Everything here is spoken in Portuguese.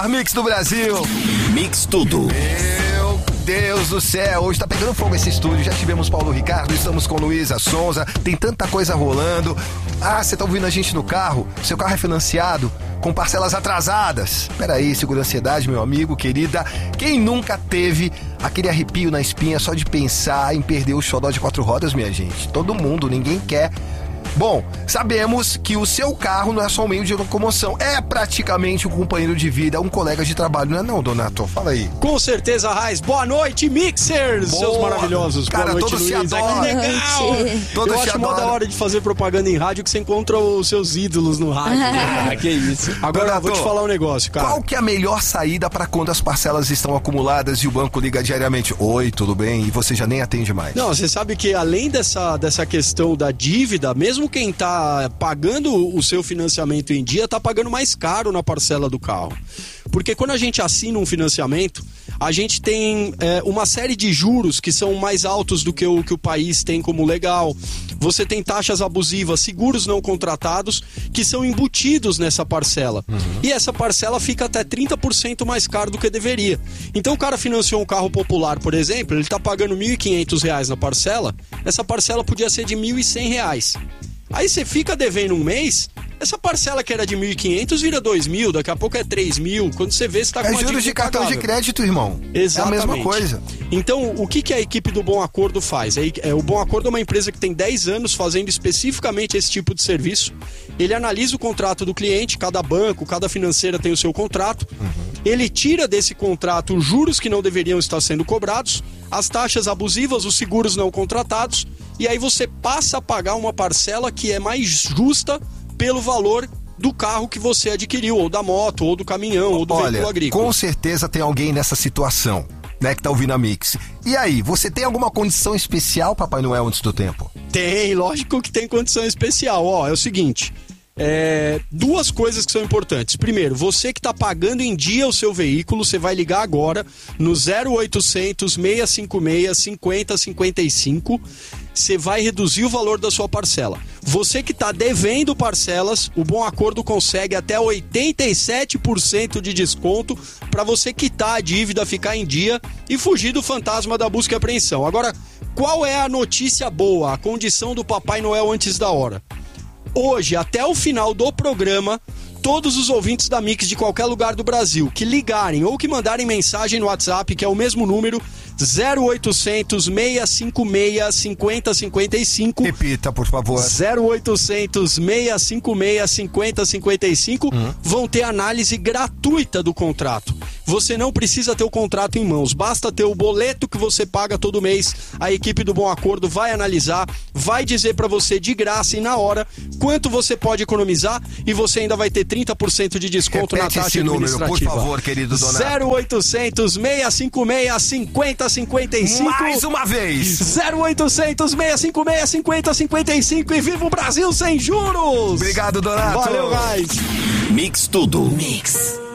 melhor mix do Brasil. Mix Tudo. Meu Deus do céu, hoje tá pegando fogo esse estúdio. Já tivemos Paulo Ricardo, estamos com Luísa Sonza. Tem tanta coisa rolando. Ah, você tá ouvindo a gente no carro? Seu carro é financiado com parcelas atrasadas. Peraí, segura a ansiedade, meu amigo, querida. Quem nunca teve aquele arrepio na espinha só de pensar em perder o xodó de 4 rodas, minha gente? Todo mundo, ninguém quer. Bom, sabemos que o seu carro não é só um meio de locomoção, é praticamente um companheiro de vida, um colega de trabalho, não é não, Donato? Fala aí. Com certeza, Raiz. Boa noite, Mixers, Boa. Seus maravilhosos. Cara, boa noite, todos se Luísa. adoram. Que legal. Todos Eu se acho mó da adoram. hora de fazer propaganda em rádio que você encontra os seus ídolos no rádio. Ah, que isso. Agora, Donato, vou te falar um negócio, cara. Qual que é a melhor saída para quando as parcelas estão acumuladas e o banco liga diariamente? Oi, tudo bem? E você já nem atende mais. Não, você sabe que além dessa questão da dívida, mesmo quem tá pagando o seu financiamento em dia, tá pagando mais caro na parcela do carro. Porque quando a gente assina um financiamento, a gente tem uma série de juros que são mais altos do que o país tem como legal. Você tem taxas abusivas, seguros não contratados, que são embutidos nessa parcela. E essa parcela fica até 30% mais caro do que deveria. Então o cara financiou um carro popular, por exemplo, ele está pagando R$ 1.500 na parcela, essa parcela podia ser de R$ 1.100. Aí você fica devendo um mês, essa parcela que era de 1.500 vira 2.000, daqui a pouco é 3.000. Quando você vê, você tá com uma juros dívida de cartão de impagável. crédito, irmão. Exatamente. É a mesma coisa. Então, o que a equipe do Bom Acordo faz? O Bom Acordo é uma empresa que tem 10 anos fazendo especificamente esse tipo de serviço. Ele analisa o contrato do cliente, cada banco, cada financeira tem o seu contrato. Ele tira desse contrato os juros que não deveriam estar sendo cobrados, as taxas abusivas, os seguros não contratados, e aí você passa a pagar uma parcela que é mais justa pelo valor do carro que você adquiriu, ou da moto, ou do caminhão, ou do veículo agrícola. Com certeza tem alguém nessa situação, né, que tá ouvindo a Mix. E aí, você tem alguma condição especial, Papai Noel, antes do tempo? Tem, lógico que tem condição especial. Ó, é o seguinte, duas coisas que são importantes. Primeiro, você que está pagando em dia o seu veículo, você vai ligar agora no 0800 656 5055. Você vai reduzir o valor da sua parcela. Você que está devendo parcelas, o Bom Acordo consegue até 87% de desconto para você quitar a dívida, ficar em dia e fugir do fantasma da busca e apreensão. Agora, qual é a notícia boa, a condição do Papai Noel antes da hora? Hoje, até o final do programa, todos os ouvintes da Mix de qualquer lugar do Brasil que ligarem ou que mandarem mensagem no WhatsApp, que é o mesmo número, 0800 656 5055. Repita, por favor. 0800 656 5055 vão ter análise gratuita do contrato. Você não precisa ter o contrato em mãos, basta ter o boleto que você paga todo mês. A equipe do Bom Acordo vai analisar, vai dizer pra você de graça e na hora quanto você pode economizar e você ainda vai ter 30% de desconto na Repete taxa esse número, administrativa. por favor, querido Donato. 0800 656 5055. Mais uma vez. 0800 656 5055 e viva o Brasil sem juros! Obrigado, Donato. Valeu, guys! Mix Tudo. Mix.